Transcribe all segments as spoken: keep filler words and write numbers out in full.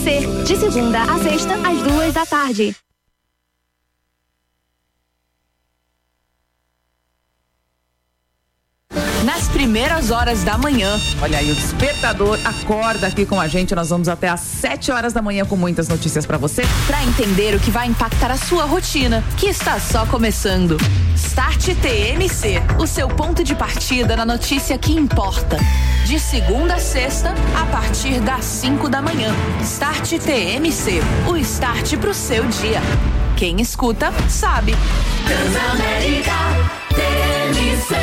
C, de segunda a sexta, às duas da tarde. Nas primeiras horas da manhã. Olha aí, o Despertador acorda aqui com a gente. Nós vamos até às sete horas da manhã com muitas notícias pra você. Pra entender o que vai impactar a sua rotina, que está só começando. Start T M C, o seu ponto de partida na notícia que importa. De segunda a sexta, a partir das cinco da manhã. Start T M C, o start pro seu dia. Quem escuta, sabe. Transamérica T M C.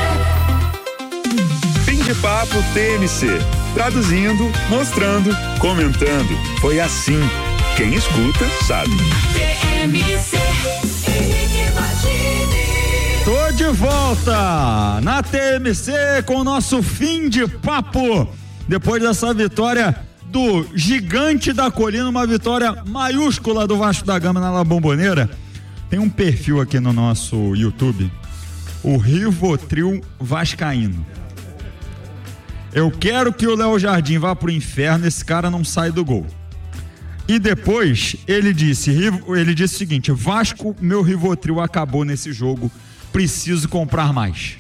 Fim de papo T M C. Traduzindo, mostrando, comentando. Foi assim. Quem escuta, sabe. T M C. Henrique Martini. Tô de volta na T M C com o nosso fim de papo. Depois dessa vitória do Gigante da Colina, uma vitória maiúscula do Vasco da Gama na La Bombonera. Tem um perfil aqui no nosso YouTube, o Rivotril Vascaíno. Eu quero que o Léo Jardim vá pro inferno, esse cara não sai do gol. E depois ele disse, ele disse o seguinte: Vasco, meu Rivotril acabou nesse jogo, preciso comprar mais.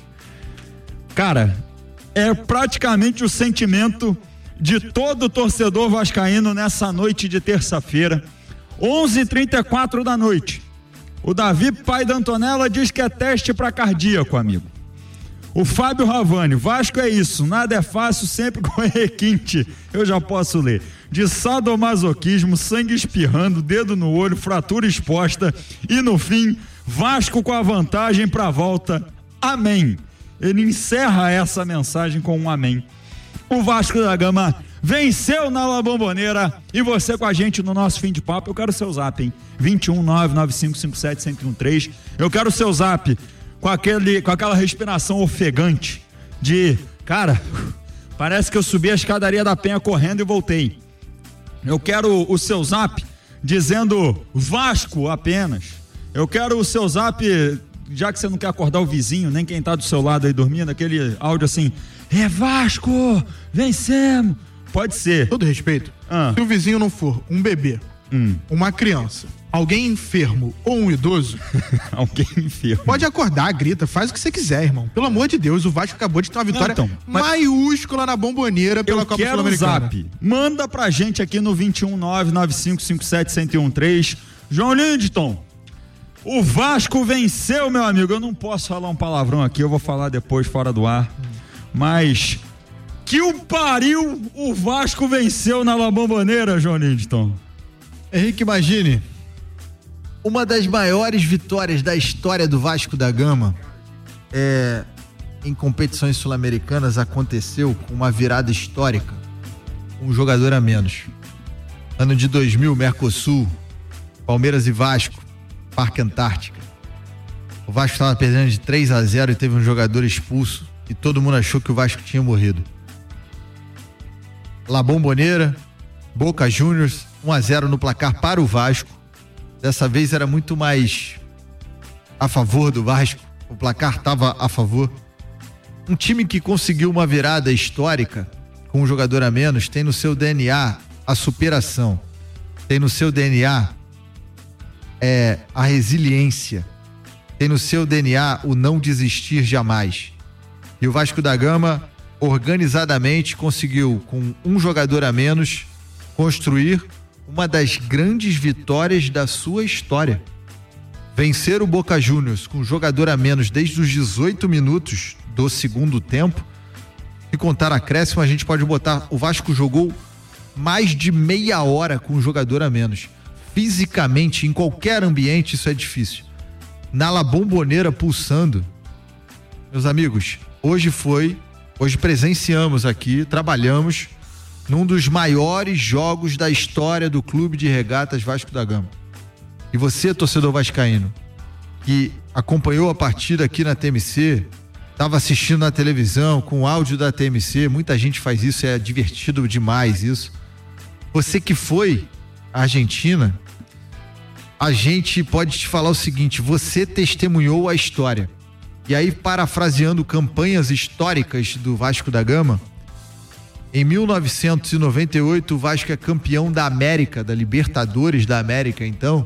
Cara, é praticamente o sentimento de todo torcedor vascaíno nessa noite de terça-feira, onze e trinta e quatro da noite. O Davi, pai da Antonella, diz que é teste para cardíaco, amigo. O Fábio Ravani, Vasco é isso, nada é fácil, sempre com requinte. Eu já posso ler. De sadomasoquismo, sangue espirrando, dedo no olho, fratura exposta e no fim, Vasco com a vantagem para a volta. Amém. Ele encerra essa mensagem com um amém. O Vasco da Gama venceu na La Bombonera e você com a gente no nosso fim de papo. Eu quero o seu zap, hein? vinte e um, nove nove cinco cinco sete, zero zero um três. Eu quero o seu zap com aquele, com aquela respiração ofegante de, cara, parece que eu subi a escadaria da Penha correndo e voltei. Eu quero o seu zap dizendo Vasco apenas. Eu quero o seu zap, já que você não quer acordar o vizinho, nem quem tá do seu lado aí dormindo, aquele áudio assim, é Vasco, vencemos. Pode ser. Todo respeito, ah. se o vizinho não for um bebê, hum. uma criança, alguém enfermo ou um idoso, alguém enfermo, pode acordar, grita, faz o que você quiser, irmão. Pelo amor de Deus, o Vasco acabou de ter uma vitória não, então, maiúscula na Bombonera pela Copa Sul-Americana. Zap, manda pra gente aqui no vinte e um, nove nove cinco cinco sete, zero zero um três. João Lindton, o Vasco venceu, meu amigo. Eu não posso falar um palavrão aqui, eu vou falar depois fora do ar, hum. mas que o pariu, o Vasco venceu na La Bombonera, João Lindton. Henrique, imagine, uma das maiores vitórias da história do Vasco da Gama é, em competições sul-americanas aconteceu com uma virada histórica, um jogador a menos. Ano de dois mil, Mercosul, Palmeiras e Vasco, Parque Antártica. O Vasco estava perdendo de três a zero e teve um jogador expulso e todo mundo achou que o Vasco tinha morrido. La Bombonera, Boca Juniors, um a zero no placar para o Vasco. Dessa vez era muito mais a favor do Vasco, o placar estava a favor. Um time que conseguiu uma virada histórica com um jogador a menos tem no seu D N A a superação, tem no seu D N A é, a resiliência, tem no seu D N A o não desistir jamais. E o Vasco da Gama organizadamente conseguiu, com um jogador a menos, construir uma das grandes vitórias da sua história. Vencer o Boca Juniors com um jogador a menos desde os dezoito minutos do segundo tempo. Se contar acréscimo, a gente pode botar, o Vasco jogou mais de meia hora com um jogador a menos. Fisicamente, em qualquer ambiente, isso é difícil. Na La Bombonera pulsando. Meus amigos, hoje foi, hoje presenciamos aqui, trabalhamos num dos maiores jogos da história do Clube de Regatas Vasco da Gama. E você, torcedor vascaíno, que acompanhou a partida aqui na T M C, estava assistindo na televisão com o áudio da T M C, muita gente faz isso, é divertido demais isso. Você que foi à Argentina, a gente pode te falar o seguinte: você testemunhou a história. E aí, parafraseando campanhas históricas do Vasco da Gama, Em mil novecentos e noventa e oito, o Vasco é campeão da América, da Libertadores da América, então.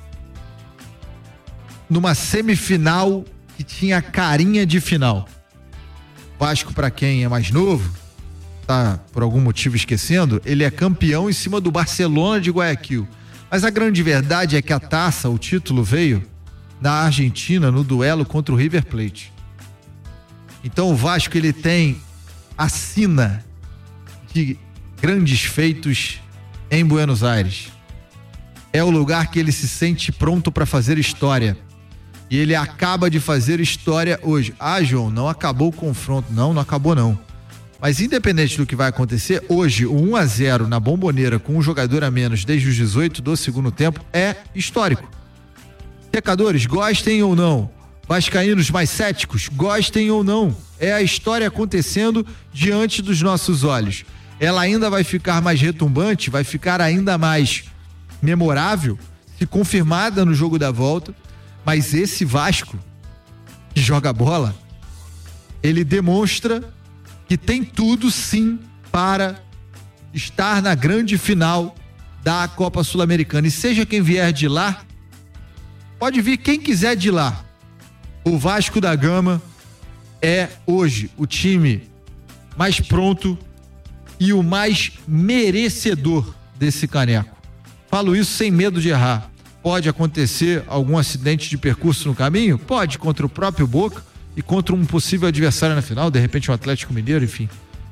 Numa semifinal que tinha carinha de final. Vasco, para quem é mais novo, tá por algum motivo esquecendo, ele é campeão em cima do Barcelona de Guayaquil. Mas a grande verdade é que a taça, o título, veio da Argentina no duelo contra o River Plate. Então o Vasco, ele tem a sina de grandes feitos em Buenos Aires. É o lugar que ele se sente pronto para fazer história. E ele acaba de fazer história hoje. Ah, João, não acabou o confronto. Não, não acabou não. Mas independente do que vai acontecer, hoje o um a zero na Bombonera com um jogador a menos desde os dezoito do segundo tempo é histórico. Secadores, gostem ou não. Vascaínos mais céticos, gostem ou não. É a história acontecendo diante dos nossos olhos. Ela ainda vai ficar mais retumbante, vai ficar ainda mais memorável, se confirmada no jogo da volta. Mas esse Vasco que joga bola, ele demonstra que tem tudo sim para estar na grande final da Copa Sul-Americana. E seja quem vier de lá, pode vir quem quiser de lá. O Vasco da Gama é hoje o time mais pronto e o mais merecedor desse caneco. Falo isso sem medo de errar. Pode acontecer algum acidente de percurso no caminho? Pode, contra o próprio Boca e contra um possível adversário na final, de repente um Atlético Mineiro, enfim.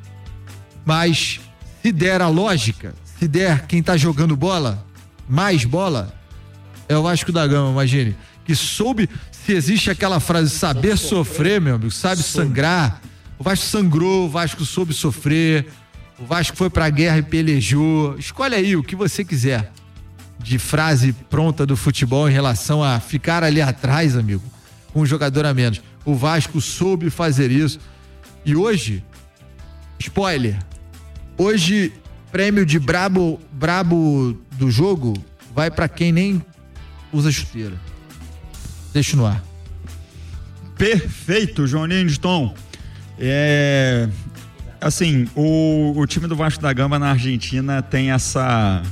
Mas se der a lógica, se der quem tá jogando bola, mais bola, é o Vasco da Gama, imagine. Que soube, se existe aquela frase, saber sofrer, meu amigo, sabe sangrar. O Vasco sangrou, o Vasco soube sofrer, o Vasco foi pra guerra e pelejou. Escolhe aí o que você quiser de frase pronta do futebol em relação a ficar ali atrás, amigo, com um jogador a menos. O Vasco soube fazer isso. E hoje, spoiler, hoje prêmio de brabo, brabo do jogo vai pra quem nem usa chuteira. Deixa no ar. Perfeito, Joaninho de Tom. É, assim, o, o time do Vasco da Gama na Argentina tem essa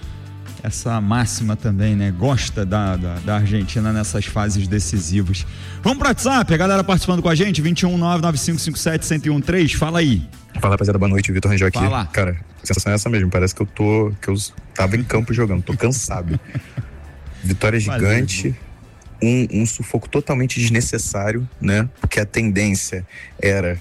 essa máxima também, né? Gosta da, da, da Argentina nessas fases decisivas. Vamos pro WhatsApp, a galera participando com a gente, vinte e um, nove nove cinco cinco sete, um zero um três, fala aí. Fala, rapaziada, boa noite, Vitor Rangel aqui. Fala. Cara, a sensação é essa mesmo, parece que eu tô, que eu tava em campo jogando, tô cansado. Vitória gigante, um, um sufoco totalmente desnecessário, né? Porque a tendência era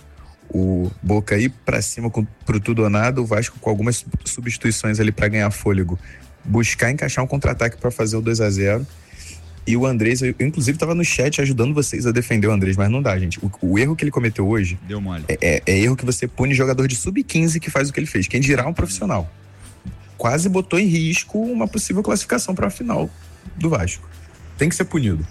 o Boca ir pra cima com, pro tudo ou nada, o Vasco com algumas substituições ali pra ganhar fôlego, buscar encaixar um contra-ataque para fazer o dois a zero. E o Andrés, eu, eu inclusive tava no chat ajudando vocês a defender o Andrés, mas não dá, gente. O, o erro que ele cometeu hoje Deu mole. É, é, é erro que você pune jogador de sub quinze que faz o que ele fez. Quem dirá um profissional. Quase botou em risco uma possível classificação para a final do Vasco. Tem que ser punido.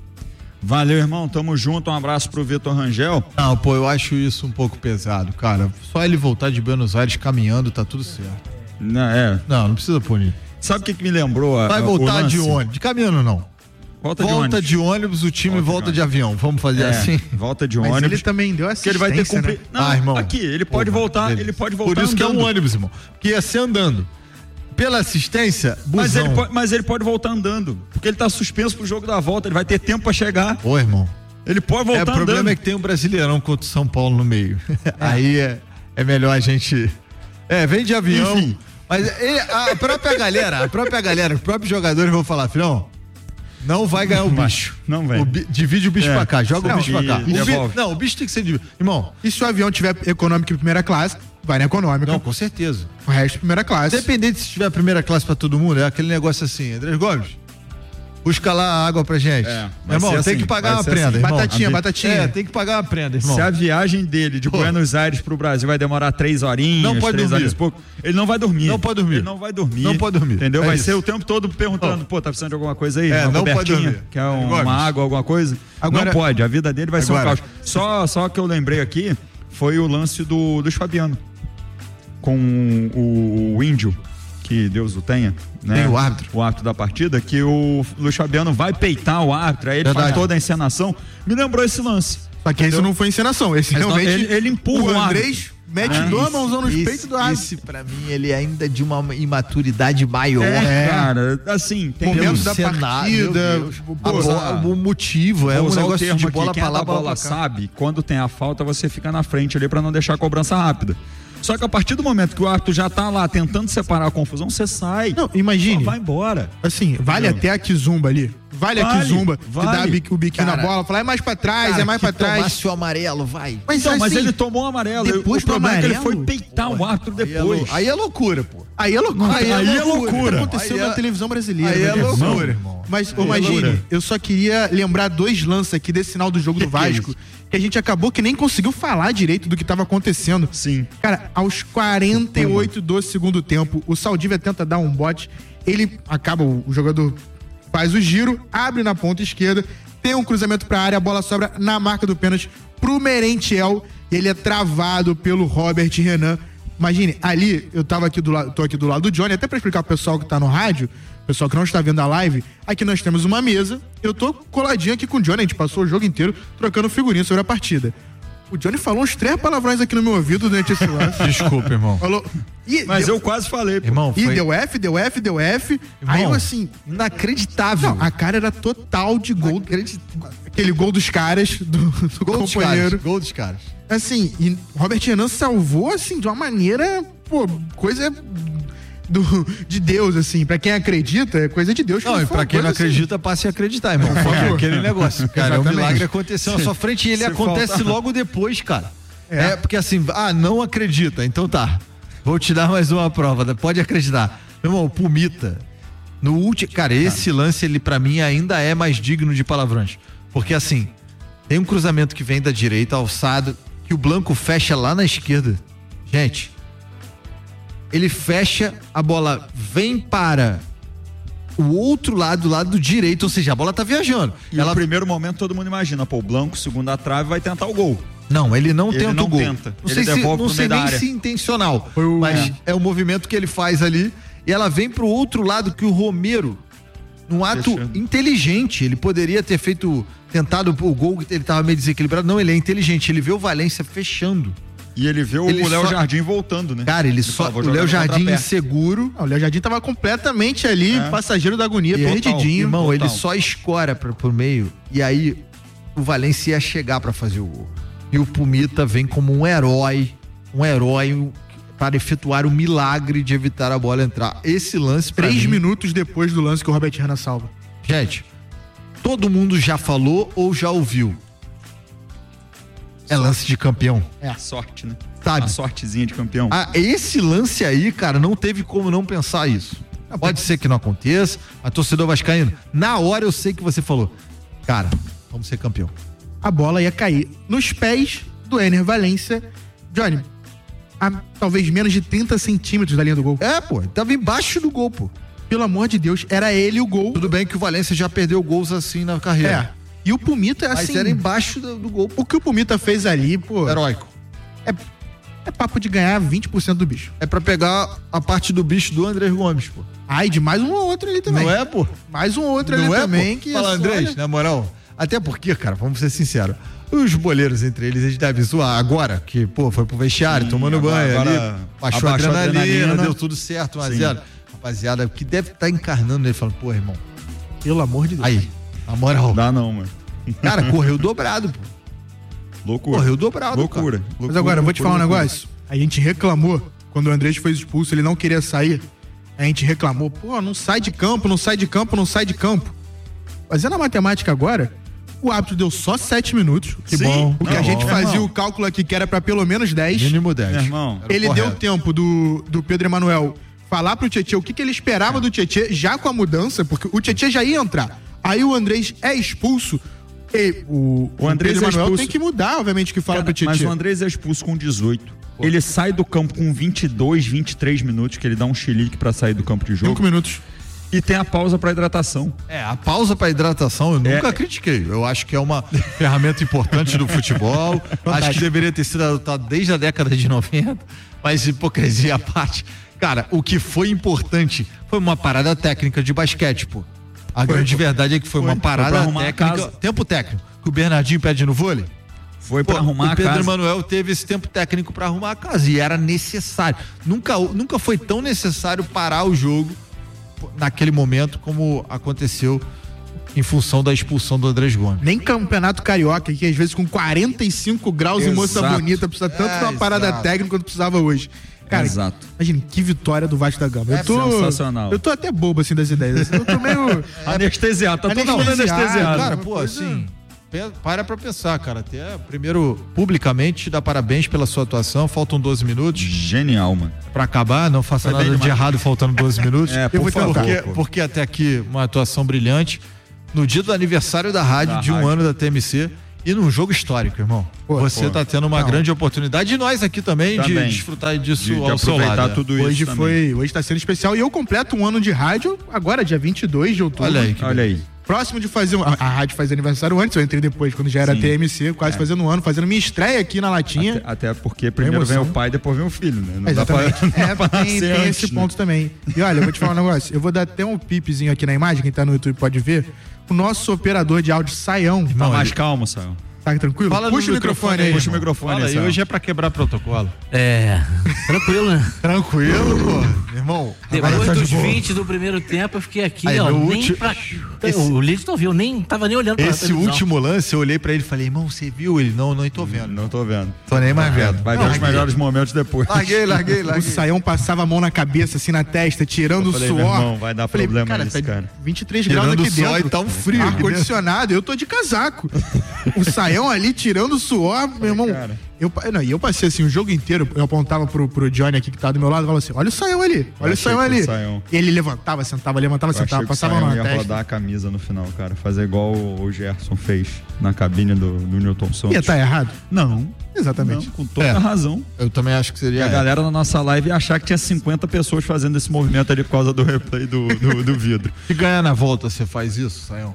Valeu, irmão, tamo junto, um abraço pro Vitor Rangel. Não, pô, eu acho isso um pouco pesado, cara. Só ele voltar de Buenos Aires caminhando, tá tudo certo. Não, é. Não, não precisa punir. Sabe o que, que me lembrou? A, Vai voltar de ônibus, de caminhando não. Volta, volta de, ônibus. de ônibus, o time volta, volta de, de avião. Vamos fazer é, assim? Volta de Mas ônibus. ele também deu assistência, que ele vai ter que cumprir. né? Não, ah, irmão. Aqui, ele pode Porra, voltar, beleza. ele pode voltar Por isso andando. que é um ônibus, irmão. Que ia ser andando. Pela assistência, busão. Mas ele, pode, mas ele pode voltar andando, porque ele tá suspenso pro jogo da volta, ele vai ter tempo pra chegar. Ô, irmão. Ele pode voltar andando. É, o problema andando. é que tem um Brasileirão contra o São Paulo no meio. É. Aí é, é melhor a gente... É, vem de avião. Enfim. Mas ele, a própria galera, a própria galera, os próprios jogadores vão falar, filhão, não vai ganhar o bicho. Não vem. O bi, divide o bicho é. pra cá, joga não, o bicho pra cá. O bi, não, o bicho tem que ser dividido. Irmão, e se o avião tiver econômico em primeira classe, vai na econômica. Não, com certeza. O resto primeira classe. Independente se tiver primeira classe pra todo mundo, é aquele negócio assim, Andrés Gomes, busca lá a água pra gente. É, irmão, tem assim, que pagar uma prenda, assim. irmão. Batatinha, vi... batatinha. É, tem que pagar uma prenda, irmão. Se a viagem dele de Pô. Buenos Aires pro Brasil vai demorar três horinhas, não pode três dormir. horas e pouco, ele não vai dormir. Não pode dormir. Ele não vai dormir. Não pode dormir. Entendeu? É vai isso. ser o tempo todo perguntando, oh. pô, tá precisando de alguma coisa aí? É, uma não pode dormir. Quer um, uma água, alguma coisa? Agora, não pode, a vida dele vai Agora. ser um caos. Só, só que eu lembrei aqui, foi o lance do Luiz Fabiano com o, o Índio, que Deus o tenha, né? Tem o árbitro. O árbitro da partida, que o Luiz Fabiano vai peitar o árbitro, aí ele Verdade. faz toda a encenação. Me lembrou esse lance. Só que esse não foi encenação, esse Mas não, realmente... ele, ele empurra o o Andrés mete Ah, duas esse- mãozão nos Esse, peitos do árbitro. esse, pra mim, ele ainda é de uma imaturidade maior. É, cara, assim, tem Momento Pelo da cenário, partida, meu Deus. pô, A bola- o motivo é Vou um usar o negócio termo de aqui, bola quem pra é lá, da bola bola pra cá. sabe, quando tem a falta, você fica na frente ali pra não deixar a cobrança rápida. Só que a partir do momento que o árbitro já tá lá tentando separar a confusão, você sai. Não, imagine. Só vai embora. Assim, vale Entendeu? até a Kizumba ali. Vale, a Vale, Kizumba, que vale. dá bico- o biquinho Cara, na bola, fala, é mais pra trás, Cara, é mais que pra trás. tomasse o amarelo, vai. Mas, Então, mas assim, ele tomou o amarelo. depois o do problema é que ele amarelo, foi peitar o árbitro Aí é, depois. lou- aí é loucura, pô. Aí é loucura. Aí é Aí é loucura. loucura. Aconteceu Aí é- na televisão brasileira. aí é meu Deus. loucura, Não. irmão. Mas, Aí ô, é imagine, loucura. eu só queria lembrar dois lances aqui desse final do jogo do Que que é Vasco, isso? que a gente acabou que nem conseguiu falar direito do que tava acontecendo. Sim. Cara, aos quarenta e oito do segundo tempo, o Saldívia tenta dar um bote, ele acaba, o o jogador faz o giro, abre na ponta esquerda, tem um cruzamento pra área, a bola sobra na marca do pênalti pro Merentiel, e ele é travado pelo Robert Renan. Imagine, ali, eu tava aqui do lado, tô aqui do lado do Johnny, até pra explicar pro pessoal que tá no rádio, pessoal que não está vendo a live, aqui nós temos uma mesa, eu tô coladinho aqui com o Johnny, a gente passou o jogo inteiro trocando figurinha sobre a partida. O Johnny falou uns três palavrões aqui no meu ouvido durante esse lance. Desculpa, irmão. Falou. E Mas deu, eu quase falei, pô. Irmão, e foi deu F, deu F, deu F. Aí eu assim. inacreditável. Não, a cara era total de gol. Aquele gol dos caras, do, do Gol dos companheiro. caras, gol dos caras. Assim, e Robert Renan salvou, assim, de uma maneira, pô, coisa do, de Deus, assim. Pra quem acredita, é coisa de Deus. Não, foi e pra uma quem não coisa assim. acredita, passe a acreditar, irmão. Foi favor. aquele negócio, cara. É um Exatamente. milagre aconteceu na sua frente e ele Se acontece falta- logo depois, cara. É. É. porque assim, ah, não acredita, então tá. Vou te dar mais uma prova, né? Pode acreditar. Meu irmão, o Pumita, no último. Cara, esse lance, ele pra mim ainda é mais digno de palavrões. Porque assim, tem um cruzamento que vem da direita, alçado, que o Blanco fecha lá na esquerda. Gente, ele fecha, a bola vem para o outro lado, do lado do direito, ou seja, a bola tá viajando. E Ela... no primeiro momento todo mundo imagina, pô, o Blanco, segunda trave, vai tentar o gol. Não, ele não Ele tenta não o gol. tenta. Não Ele sei, se, devolve não pro sei meio da nem área. se intencional, Foi o- mas é. o movimento que ele faz ali e ela vem pro outro lado que o Romero, num ato Fechando. inteligente, ele poderia ter feito, tentado o gol, ele tava meio desequilibrado. Não, ele é inteligente, ele vê o Valência fechando. E ele vê Ele o Léo só- Jardim voltando, né? Cara, ele, só, fala, vou o jogar Léo no Jardim contrapé. inseguro. Não, o Léo Jardim tava completamente ali, É. passageiro da agonia, E, perdidinho. Irmão, Total. ele só escora pra, pro meio. E aí o Valência ia chegar pra fazer o gol. E o Pumita vem como um herói, um herói para efetuar o milagre de evitar a bola entrar. Esse lance, pra Três mim, minutos depois do lance que o Robert Renan salva. gente, todo mundo já falou ou já ouviu. É lance de campeão, É. Sorte, né? sabe? A sortezinha de campeão. Ah, esse lance aí, cara, não teve como não pensar isso. Pode ser que não aconteça, mas torcedor vascaíno, na hora eu sei que você falou, cara, vamos ser campeão. A bola ia cair nos pés do Ener Valência. Johnny, a talvez menos de trinta centímetros da linha do gol. É, pô, tava embaixo do gol, pô. Pelo amor de Deus, era ele o gol. Tudo bem que o Valência já perdeu gols assim na carreira. É. E o Pumita, Mas assim, era embaixo do, do gol, pô. o que o Pumita fez ali, pô, Heróico. é papo de ganhar vinte por cento do bicho. É pra pegar a parte do bicho do André Gomes, pô. Ai, de mais um ou outro ali também. Não é, pô? Mais um outro Não ali é, também. pô? Que Fala, é só, Andrés, olha, na moral. Até porque, cara, vamos ser sinceros. Os boleiros entre eles, eles devem zoar. Agora, que, pô, foi pro vestiário, Sim, tomando agora- banho agora ali, baixou a abaixou a adrenalina, adrenalina. deu tudo certo, um a Sim. zero. Rapaziada, que deve estar encarnando ele, falando, pô, irmão, Pelo amor de Deus. aí, a moral. Não dá não, mano. Cara, correu dobrado, pô. Loucura. Correu dobrado, Loucura. cara. Mas agora, eu vou te falar um loucura. negócio. A gente reclamou, quando o Andrés foi expulso, ele não queria sair. A gente reclamou, pô, não sai de campo, não sai de campo, não sai de campo. Fazendo a matemática agora, o árbitro deu só sete minutos. Que Sim. bom. Porque Não, a gente bom. fazia Irmão. o cálculo aqui que era pra pelo menos dez. Mínimo dez. Meu irmão, Era Ele correto. deu tempo do, do Pedro Emanuel falar pro Tietê o que, que ele esperava do Tietê já com a mudança, porque o Tietê já ia entrar. Aí o Andrés é expulso. E o, O Andrés Pedro é Emanuel expulso. tem que mudar, obviamente, o que fala Cara, pro Tietê. mas o Andrés é expulso com dezoito. Ele sai do campo com vinte e dois, vinte e três minutos, que ele dá um chilique pra sair do campo de jogo. Cinco minutos. E tem a pausa pra hidratação. É, a pausa para hidratação eu nunca É. critiquei. Eu acho que é uma ferramenta importante do futebol. Acho que deveria ter sido adotado desde a década de noventa. Mas hipocrisia à parte. Cara, o que foi importante foi uma parada técnica de basquete, pô. A grande verdade é que foi, Foi. uma Foi pra parada arrumar a técnica. casa. Tempo técnico. Que o Bernardinho pede no vôlei. Foi pra Pô, arrumar o a Pedro casa. Emanuel teve esse tempo técnico pra arrumar a casa e era necessário. Nunca, nunca foi tão necessário parar o jogo naquele momento como aconteceu em função da expulsão do Andrés Gomes. Nem campeonato carioca, que às vezes com quarenta e cinco graus e moça Exato. bonita, precisa tanto É, de uma parada exato. técnica quanto precisava hoje. Cara, Exato. imagina, que vitória do Vasco da Gama. É eu tô, sensacional. Eu tô até bobo assim das ideias. Eu tô meio... Anestesiado, tá todo mundo Anestesiado, anestesiado. Cara, pô, assim, pe- para pra pensar, cara. Até primeiro, publicamente, te dar parabéns pela sua atuação. Faltam doze minutos Genial, mano. pra acabar. Não faça Foi bem nada de demais. errado faltando doze minutos. É, Eu por vou favor. tentar. Porque, pô. porque até aqui, uma atuação brilhante. No dia do aniversário da rádio, Da de um rádio. ano da T M C. E num jogo histórico, irmão. Pô, Você pô. tá tendo uma Não. grande oportunidade. E nós aqui também, de Também. desfrutar disso De, de ao seu aproveitar lado. tudo isso Hoje também. foi, hoje tá sendo especial e eu completo um ano de rádio agora, dia vinte e dois de outubro. Olha aí. que Olha aí. Próximo de fazer um, a, a rádio faz aniversário antes, eu entrei depois, quando já era Sim. T M C, quase É. fazendo um ano, fazendo minha estreia aqui na Latinha. Até, até porque primeiro vem emoção. o pai, depois vem o filho, né? Não dá Exatamente. pra, não dá É, pra tem, nascer tem antes, esse né? ponto também. E olha, eu vou te falar um negócio. Eu vou dar até um pipzinho aqui na imagem, quem tá no YouTube pode ver. O nosso operador de áudio, Saião. Tá mais calmo, Saio. Tá tranquilo? Fala Puxa no o microfone aí. Puxa o irmão. microfone Fala aí, aí, Saio. hoje é pra quebrar protocolo. É, tranquilo, né? Tranquilo, pô. Irmão, Depois agora tá de dos boa. vinte do primeiro tempo, eu fiquei aqui, Aí, ó, no nem ulti- pra... Esse- O Lídio não viu, nem, tava nem olhando pra Esse televisão. último lance, eu olhei pra ele e falei, irmão, você viu ele? Não, não tô vendo. Não tô vendo. Tô nem mais vendo. Vai ver os melhores momentos depois. Larguei, larguei, O larguei. Saião passava a mão na cabeça, assim, na testa, tirando Eu o falei, suor. meu irmão, vai dar Falei, problema cara, nisso, tá cara. vinte e três graus Tirando aqui o suor dentro. e tá um frio aqui Ar-condicionado, eu tô de casaco. O Saião ali tirando o suor, meu irmão. cara. Eu, pa- não, e eu passei assim, o jogo inteiro, eu apontava pro, pro Johnny aqui que tá do meu lado e falava assim: olha o Saião ali, olha o achei Saião que ali. o Saião- E ele levantava, sentava, levantava, Eu achei sentava, que o passava Saião na ia testa. rodar a camisa no final, cara. Fazer igual o o Gerson fez na cabine do, do Newton Santos. Ia tá errado? Não. Exatamente. Não, com toda É. razão. Eu também acho que E seria. a galera na nossa live ia achar que tinha cinquenta pessoas fazendo esse movimento ali por causa do replay do, do, do vidro. Se ganhar na volta, você faz isso, Saião?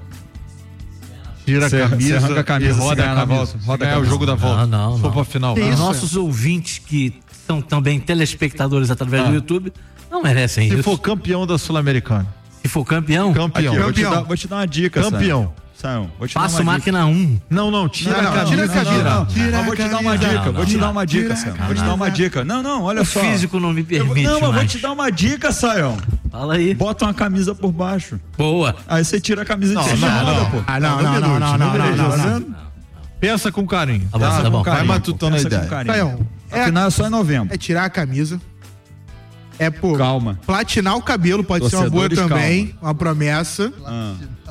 Tira Cê- a camisa, cê arranca a camisa e se roda ganhar a na camisa. volta, roda a Ganhar o camisa. jogo da volta. Não, não, Se for não. pra final. Que não. isso? Nossos ouvintes que são também telespectadores através Ah. do YouTube não merecem Se isso. for campeão da Sul-Americana. Se for campeão, Campeão. Aqui, eu vou te, Campeão. dar, vou te dar uma dica, Campeão. Saião. Vou te passo dar uma dica. máquina um. Não, não, tira Não, a não, camisa. tira a camisa. Tira. Não, tira Mas a vou te dar uma camisa. dica, Não, vou te não, dar uma dica, tira a Saião. Vou te dar uma dica. Não, não, olha O só. físico não me Eu- permite não, mas vou mais. te dar uma dica, Saião. Fala aí. Bota uma camisa por baixo. Boa. Aí você tira a camisa Não, de cima não, e roda, não. pô. Ah, não, não, não, não, não, não, não, não. Pensa com carinho. Tá bom, tá bom. Com carinho, Vai pô. matutando a Pensa com ideia. carinho. Saião, é, Afinal, é só em novembro. é tirar a camisa. É, pô, Calma. platinar o cabelo pode ser uma boa Torcedores, também, uma promessa. Ah,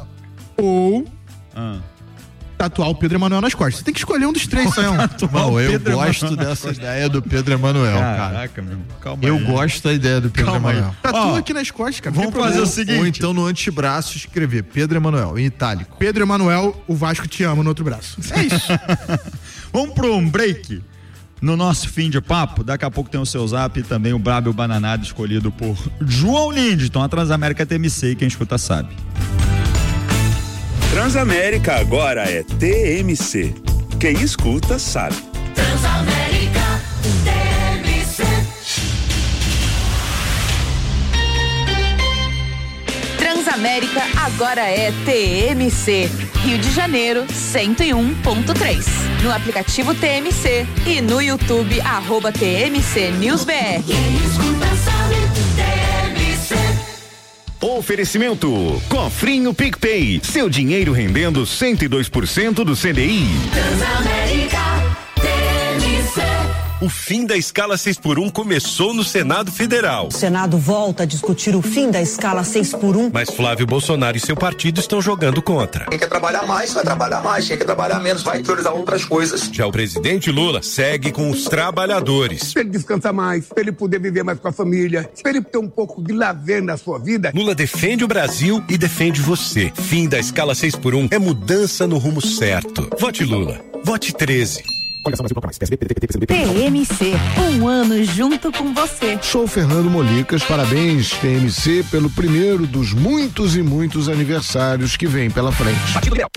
Ou ah. tatuar o Pedro Emanuel nas costas. Você tem que escolher um dos três, Saião. Não, eu Pedro gosto Emanuel. dessa ideia do Pedro Emanuel, cara. Caraca, meu. Calma Eu aí. gosto da ideia do Pedro Calma aí. Emanuel. Tatua Ó, aqui nas costas, cara. Vamos não tem fazer o problema. seguinte. Ou então no antebraço escrever Pedro Emanuel, em itálico. Pedro Emanuel, o Vasco te ama no outro braço. É isso. Vamos pro um break no nosso fim de papo. Daqui a pouco tem o seu zap e também o Brabo e o Bananado escolhido por João Lindton, a Transamérica T M C, e quem escuta sabe. Transamérica agora é T M C. Quem escuta sabe. Transamérica T M C. Transamérica agora é T M C. Rio de Janeiro, cento e um ponto três. No aplicativo T M C e no YouTube, arroba T M C News B R. Quem escuta sabe. T M C. Oferecimento Cofrinho PicPay, seu dinheiro rendendo cento e dois por cento do C D I. Transamérica T M C. O fim da escala seis por um começou no Senado Federal. O Senado volta a discutir o fim da escala seis por um. Mas Flávio Bolsonaro e seu partido estão jogando contra. Quem quer trabalhar mais, vai trabalhar mais. Quem quer trabalhar menos, vai priorizar outras coisas. Já o presidente Lula segue com os trabalhadores. Pra ele descansar mais, pra ele poder viver mais com a família, pra ele ter um pouco de lazer na sua vida. Lula defende o Brasil e defende você. Fim da escala seis por um é mudança no rumo certo. Vote Lula. Vote treze. T M C, um ano junto com você. Sou Fernando Molicas, parabéns T M C pelo primeiro dos muitos e muitos aniversários que vem pela frente.